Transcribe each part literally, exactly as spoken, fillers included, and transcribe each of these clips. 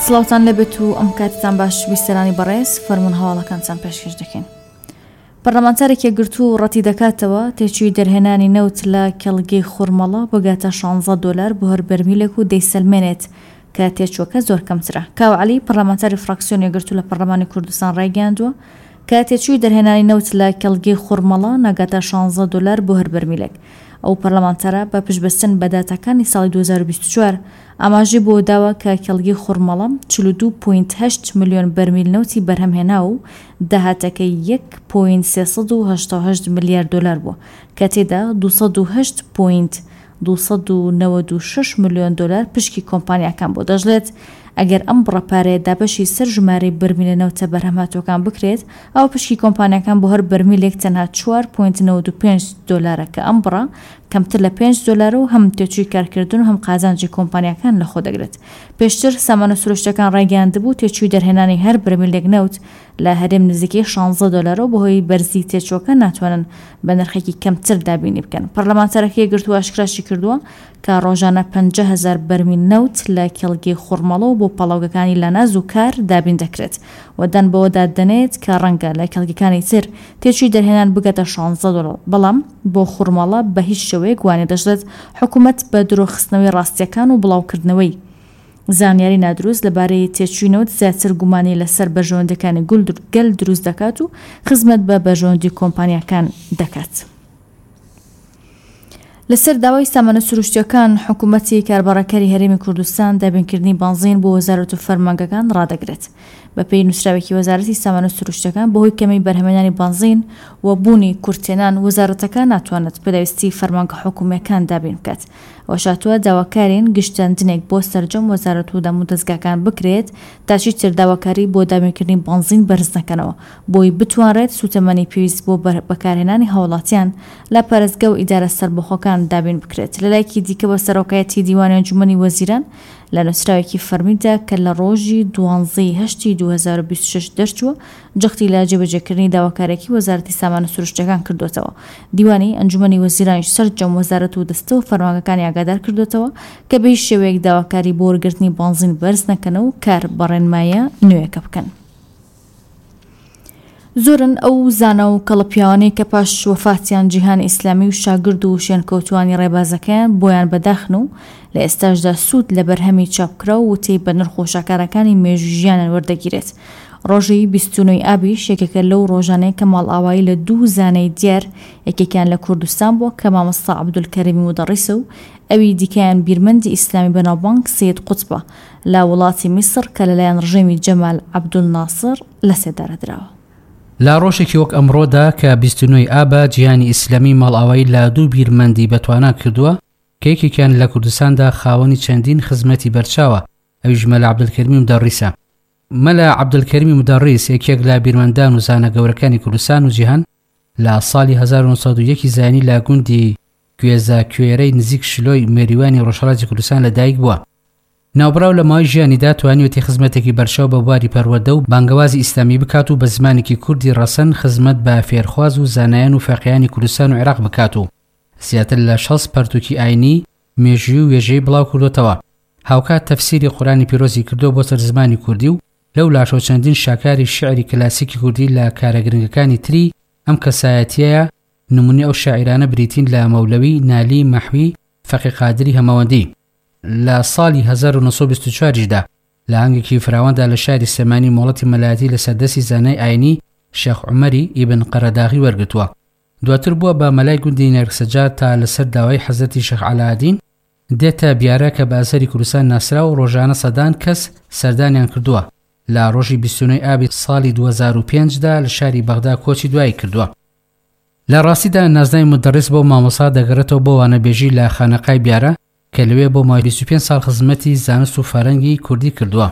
سڵاوتان لەبێت و ئەم کاتتان باش بیستەرانی بەڕێز فەرمون هەواڵەکانتان پێشکەش دەکەین. پەرلەمانتارێکی گرتو و ڕەتی دەکاتەوە تێچووی دەرهێنانی نەوت لە کێڵگەی خوڕمەڵە بۆگاتە شانزە دۆلار بۆ هەر بەرمیلێک و دەیسەلمێنێت کە تێچووەکە زۆر کەمترە. کاو عەلی پەرلەمانتاری فراکسیۆنی گرتو لە پەرلەمانی کوردستان ڕایگەیاندووە کە تێچووی دەرهێنانی نەوت لە کێڵگەی خوڕمەڵە ناگاتە شانزە دۆلار بۆ هەر بەرمیلێک. ئەو پەرلەمانتارە بە پشتبەستن بە داتاکانی ساڵی دوو هەزار و بیست و چوار ئاماژەی بۆ داوە کە کێڵگەی خوڕمەڵە چل و دوو پۆینت هەشت ملیۆن بەرمیل نەوتی بەرهەمهێنا و داهاتەکەی یەک پۆینت سێسەد و هەشتا و هەشت ملیار دۆلار بووە کە تێدا دووسەد و هەشت پۆینت دووسەد و نەوەد و شەش ملیۆن دۆلار پشکی کۆمپانیاکان بۆ دەژڵێت ئەگەر ئەم بڕەپارەیە دابەشی سەر ژمارەی بەرمیلە نەوتە بەرهەمهاتوەکان بکرێت ئەو پشکی کۆمپانیاکان بۆ هەر بەرمیلێک تەنها چوار پۆینت نەوەد و پێنج دۆلارە کە ئەم بڕە کەمتر لە پێنج دۆلار و هەم تێچووی کارکردن و هەم قازانجی کۆمپانیاکان لە خۆ دەگرێت. پێشتر سامانە سروشتەکان ڕایگەیاندبوو تێچووی دەرهێنانی هەر بەرمیلێک نەوت لە هەرێم نزیکەی شانزە دۆلارەوە بەهۆی بەرزی تێچووەکە ناتوانن بە نرخێکی کەمتر دابینی بکەن. پەرلەمانتارەکەی گرتووە ئاشکراشی کردووە کە ڕۆژانە پەنجا هەزار بەرمیل نەوت لە کێڵگەی خوڕمەڵە و بۆ پەڵاوگەکانی لە ناز و کار دابین دەکرێت وەدان بەوە دادەنێت کە ڕەنگە لە کێڵگەکانی تر تێچووی دەرهێنان بگاتە شانزە دۆلار، بەڵام بۆ خوڕمەڵە بە هیچ شێوەیەک وانێ دەژێت حکوومەت بە درۆخستنەوەی ڕاستیەکان و بڵاوکردنەوەی زانیاری نادروست لەبارەی تێچووینەوەت زیاتر گومانی لەسەر بەژەوەندەکانی گەل دروست دەکات و خزمەت بە بەژەوەندی کۆمپانیاکان دەکات. لەسەر داوای سامانە سروشتیەکان حکوومەتی کاربڕەکەری هەرێمی کوردستان دابینکردنی بانزین بۆ وەزارەت و فەرمانگەکان ڕادەگرێت. بە پێی نووسراوێکی وەزارەتی سامانە سروشتیەکان بەهۆی کەمی بەرهەمهێنانی بانزین و بوونی کورتێنان وەزارەتەکە ناتوانێت پێداویستی فەرمانگە حکوومیەکان دابین بکات. ئەوە شاتووە داواکارین گشتاندنێک بۆ سەرجەم وەزارەت و دەمو دەستگاکان بکرێت تاچی تر داواکاری بۆ دابینکردنی بانزین بەرز نەکەنەوە بۆی بتوانرێت سوتەمەنی پێویست بۆ بەکارهێنانی هاوڵاتیان لە پارێزگە و ئیدارە سەربەخۆکان دابین بکرێت. لەلایەکی دیکە بە سەرۆکایەتی دیوانی ئەنجومەنی وەزیران لە نووسراوێکی فەرمیدا کە لە ڕۆژی دوانزەی هەشتی دوو هەزار و بیست و شەش دەرچووە جەختی لە جێبەجێکردنی داواکارێکی وەزارەتی سامانە سروشتیەکان کردوێتەوە. دیوانی ئەنجومەنی وەزیرانیش سەرجەم وەزارەت و دەستە و فەرمانگەکانی ئاگادار کردوێتەوە کە بە هیچ شێوەیەک داواکاری بۆ وەرگرتنی بانزین بەرز نەکەنە و کار بەڕێنمایە نوێیەکە بکەن. زۆرن ئەو زانە و کەڵەپیاوانەی کە پاش وەفاتیان جیهانی ئیسلامی و شاگرد و شوێنکەوتوانی ڕێبازەکەیان بۆیان بەداخن و لە ئێستاشدا سوود لە بەرهەمی چاپکرا و وتەی بە نرخ و شاکارەکانی مێژوژیانیان وەردەگیرێت. ڕۆژی بیست و نۆی ئابیش یەکێکە لەو ڕۆژانەی کە ماڵئاوایی لە دوو زانەی دیار یەکێکیان لە کوردستان بووە کە مامۆستا عەبدولکەریمی مودەڕیسە و ئەوی دیکەیان بیرمەندی ئیسلامی بەناوبانگ سید قوتبە لە وڵاتی میسر کە لەلایەن ڕژێمی جەمال عەبدولناسر لە سێدارە درراوە. لە ڕۆژێکی وەک ئەمڕۆدا کە بیست و نۆی ئابە جیهانی ئیسلامی ماڵئاوایی لە دوو بیرمەندی بەتوانا کردووە کە یەکێکیان لە کوردستاندا خاوەنی چەندین خزمەتی بەرچاوە ئەویش مەلا عەبدولکەریمی مودەڕیسە. مەلا عەبدولکەریمی مودەڕیس یەکێک لە بیرمەندان و زانە گەورەکانی کوردستان و جیهان لە ساڵی هەزار و نۆ سەد و یەک زانی لە گوندی کوێزە کوێرەی نزیک شلۆی مێریوانی ڕۆژهەڵاتی کوردستان لەدایک بووە. ناوبراو لە ماوەی ژیانیدا توانیوەتی خزمەتێکی بەرچاو بە بواری پەروەردە و بانگەوازی ئیسلامی بکات و بە زمانێکی کوردی ڕەسەن خزمەت بە فێرخواز و زانایان و فەقیهانی کوردستان و عێراق بکات و زیاتر لە شەڕ پەرتووکی ئاینی مێژووی و وێژەی بڵاو کردوتەوە. هاوکات تەفسیری قورانی پیرۆزی کردو بۆ سەر زمانی کوردی و لەو لاشۆ چەندین شاکاری شعری کلاسیکی کوردی لە کارەگرنگەکانی تری ئەم کەسایەتیەیە نمونی ئەو شاعیرانە بریتین لە مەولەوی، نالی، مەحوی، فەقی قادری هەمەوەندی. لە ساڵی هەزار و نۆ سەد و بیست و چوار لە هەنگێکی فراواندا لە شاری سەمانی مۆڵەتی مەلایەتی لە سەردەستی زانای ئاینی شێخ عومەری ئیبن قەرەداغی وەرگرتووە. دواتر بووە بە مەلای گوندی نەرگسەجار تا لەسەر داوای حەزرەتی شێخ عەلاءالدین دێتە بیارە کە بە ئەزەری کوردستان ناسرا و ڕۆژانە سەدان کەس سەردانیان کردووە. لە ڕۆژی بیست و نۆی ئابی ساڵی دوو هەزار و پێنج دا لە شاری بەغدا کۆچی دوایی کردووە. لە ڕاستیدا نازناوی مودەڕیس بۆ مامۆستا دەگەڕێتەوە بۆ وانەبێژی لە خانەقای بیارە کە لەوێ بۆ مای بیست و پێنج ساڵ خزمەتی زانست و فەرەنگی کوردی کردووە.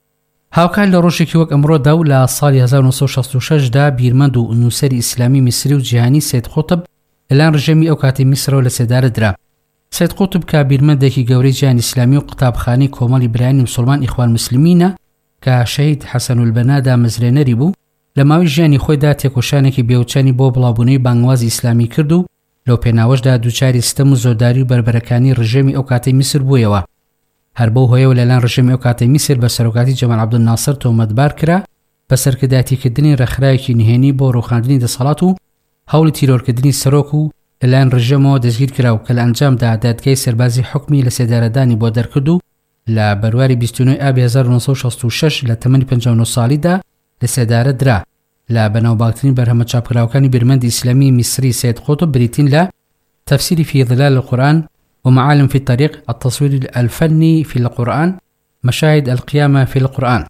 هاوکات لە ڕۆژێکی وەک ئەمڕۆدا و لە ساڵی هەزار و نۆ سەد و شەست و شەش دا بیرمەند و نووسەری ئیسلامی میسری و جیهانی سید قوتب لەلایەن ڕژێمی ئەو کاتی میسرەوە لە سێدارە درا. سید قوتب کە بیرمەندێکی گەورەی جیهانی ئیسلامی و قوتابخانەی کۆمەڵی برایانی موسڵمان ئیخوان موسلیمینە کە شەهید حەسەن البەنادا مزرێنەری بوو لە ماوەی ژیانی خۆیدا تێکۆشانێکی بێوچانی بۆ بڵاوبوونەی بانگوازی ئیسلامی کرد و لەو پێناوەشدا دووچاری ستەم و زۆرداری و بربەرەکانی ڕژێمی ئەو کاتەی میسر بوویەوە. هەر بەو هۆیەوە لەلایەن ڕژێمی ئەو کاتەی میسر بە سەرۆکاتی جەمال عەبدولناسر تۆمەتبار کرا بە سەرکردایەتیکردنی ڕێکخراوێکی نهێنی بۆ ڕووخاندنی دەسەڵات و هەوڵی تیرۆرکردنی سەرۆک و لەلایەن ڕژێمەوە دەستگیر کرا و کە لە ئەنجامدا دادگای سەربازی حکمی لە سێدارەدانی بۆ دەرکرد و لە بەرواری بیست و نۆ ئابی هەزار و نۆ سەد و شەست و شەش لە تەمەنی پەنجا و نۆ ساڵیدا لە سێدارە درا. لە بەناوبانگترین بەرهەمە چاپکراوەکانی بیرمەندی ئیسلامی میسری سید قوتب بریتین لە تفسير في ظلال القرآن ومعالم في الطريق التصوير الفني في القرآن مشاهد القيامة في القرآن.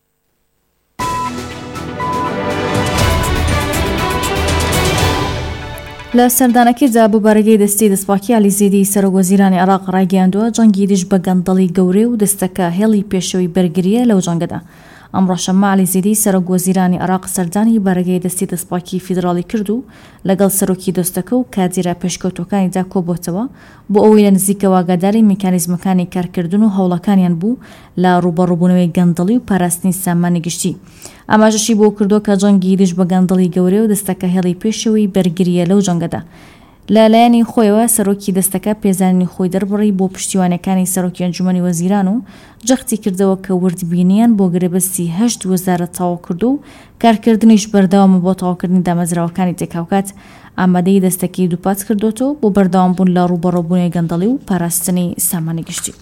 لە سەردانەکەیدا بۆ بارگەی دەستی دەستپاکی عەلیزێدی سەرۆکوەزیرانی عێراق ڕایگەیاندووە جەنگی دژ بە گەندەڵی گەورەی و دەستەکە هێڵی پێشەوەی بەرگریە لەو جەنگەدا. ئەمڕۆ شەممە عەلیزێدی سەرۆکوەزیرانی عێراق سەردانی بارگەی دەستی دەستپاکی فیدراڵی کرد و لەگەڵ سەرۆکی دۆستەکە و کادیرە پێشکەوتوەکانیدا کۆبووەتەوە بۆ ئەوەی لە نزیکەوە ئاگاداری میکانیزمەکانی کارکردن و هەوڵەکانیان بوو لە ڕوبەڕووبوونەوەی گەندەڵی و پاراستنی سامانی گشتی. ئاماژەشی بۆ کردووە کە جەنگی دژ بە گەندەڵی گەورەی و دەستەکە هێڵی پێشەوەی بەرگریە لەو جەنگەدا. لەلایەنی خۆیەوە سەرۆکی دەستەکە پێزانانی خۆی دەربڕی بۆ پشتیوانەکانی سەرۆکی ئەنجومەنی وەزیران و جەختی کردەوە کە وردبینیان بۆ گرێبەستی هەشت وەزارەت تەواو کرد و کارکردنیش بەردەوامە بۆ تەواوکردنی دامەزراوەکانی تێکاوکات ئامادەی دەستەکەی دووپات کردوەوە بۆ بەردەوامبوون لە ڕوبەڕووبوونی گەندەڵی و پاراستنی سامانی گشتی.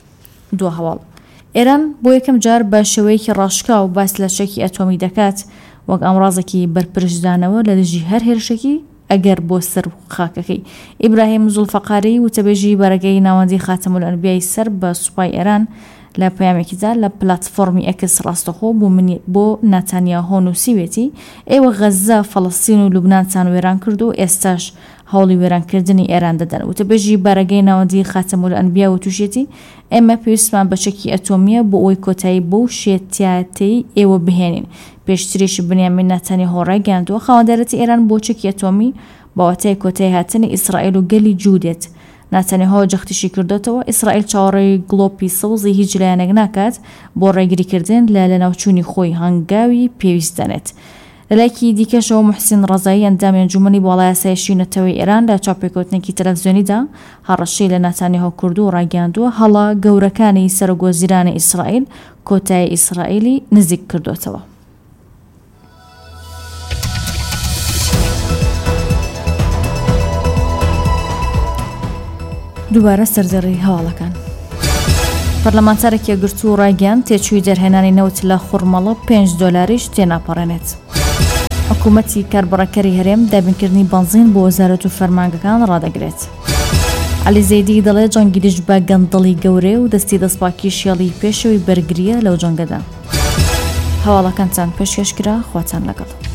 دووە هەواڵ ئێران بۆ یەکەم جار بە شێوەیەکی ڕاشکا و باس لە شەکی ئەتۆمی دەکات وەک ئەمڕازێکی بەرپرسدانەوە لە دژی هەر هێرشێکی ئەگەر بۆ سەر خاکەکەی. ئیبراهیم زولفەقاری وتەبێژی بەرەگەی ناوەندی خاتەمولئەنبیای سەر بە سوپای ئێران لە پەیامێکیدا لە پلاتفۆرمی ئەکس ڕاستەخۆ بۆ ناتانیاهۆ نووسیوێتی ئێوە غەزە فەڵەستین و لوبنانتان وێران کرد و ئێستاش هەوڵی وێرانکردنی ئێران دەدەن. وتەبێژی بەرەگەی ناوەندی خاتەمولئەنبیا و تووشێتی ئێمە پێویستمان بە چەکی ئەتۆمیە بۆ ئەوەی کۆتایی بۆ شێتیاتەی ئێوە بهێنین. پێشتریشی بنیامین نەتانیاهۆ ڕایگەیاندووە خاوەندەرەتی ئێران بۆ چەکی ئەتۆمی بەواتای کۆتایی هاتنی ئیسرائیل و گەلی جوودێت. ناتانیاهۆ جەختیشی کردوێتەوە ئیسرائیل چاوەڕێی گڵۆپی سەوزی هیچ لایەنێک ناکات بۆ ڕێگریکردن لە لەناوچوونی خۆی هەنگاوی پێویست دەنێت. لەلایەکی دیکەشەوە محسین ڕەزایی ئەندامی ئەنجومەنی باڵای یاساییەشی نەتەوەی ئێران لە چاپێکەوتنێکی تەلەڤیزیۆنیدا هەڕەشەی لە ناتانیاهۆ کردو و ڕایگەیاندووە هەڵە گەورەکانی سەرۆکوەزیرانی ئیسرائیل کۆتایی ئیسرائیلی نزیک کردوێتەوە. دووبارە سەرزەڕی هەواڵەکان. پەرلەمانتارێکی گرتو و ڕایگەیان تێچووی دەرهێنانی نەوت لە خوڕمەڵە پێنج دۆلاریش تێناپەڕێنێت. حکوومەتی کاربڕەکەری هەرێم دابینکردنی بەنزین بۆ وەزارەت و فەرمانگەکان ڕادەگرێت. عەلیزێدی دەڵێ جەنگی دژ بە گەندەڵی گەورەی و دەستی دەستپاکی شێڵی پێشەوەی بەرگریە لەو جەنگەدا. هەواڵەکانتان پێشکەشکرا خواتان لەگەڵ.